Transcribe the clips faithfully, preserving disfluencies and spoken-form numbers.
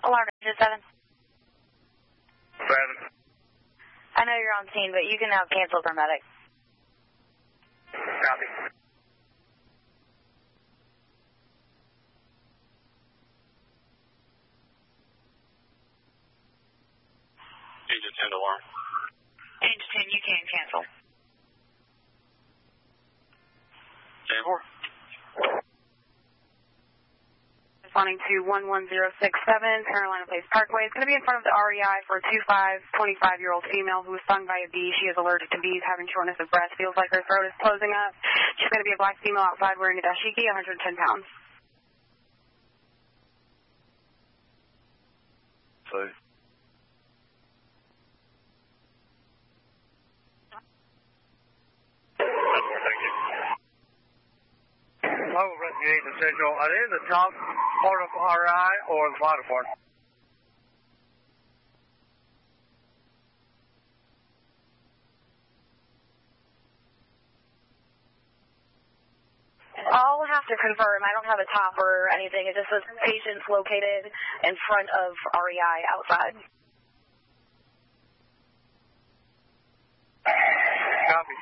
Alarm engine seven. Seven. I know you're on scene, but you can now cancel paramedic. Copy. Engine ten alarm. Engine ten, you can cancel. ten four. Responding to one one zero six seven, Carolina Place Parkway. It's going to be in front of the R E I for a two five, twenty-five-year-old female who was stung by a bee. She is allergic to bees, having shortness of breath, feels like her throat is closing up. She's going to be a black female outside wearing a dashiki, one hundred ten pounds. So. Local Investigation Central. Are they in the top part of R I or the bottom part? I'll have to confirm. I don't have a top or anything. It just says patients located in front of R E I outside. Copy.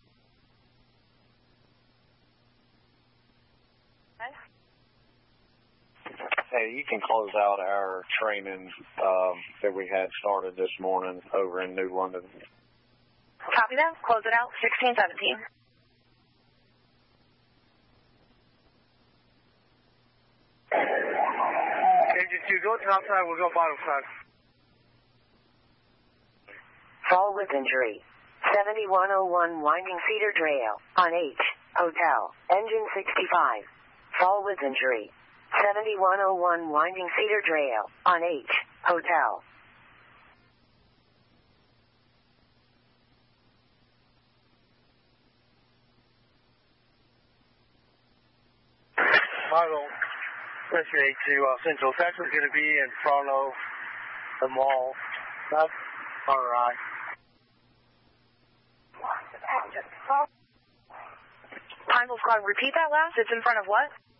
Hey, you can close out our training um, that we had started this morning over in New London. Copy that. Close it out. sixteen seventeen. Engine two, go top side, we'll go bottom side. Fall with injury. seventy-one oh one Winding Cedar Trail on H. Hotel. Engine sixty-five. Fall with injury. seventy-one oh one Winding Cedar Trail on H. Hotel. Model Investigate to uh, Central. It's actually going to be in front of the mall. That's R I. Pineville Squad, repeat that last. It's in front of what?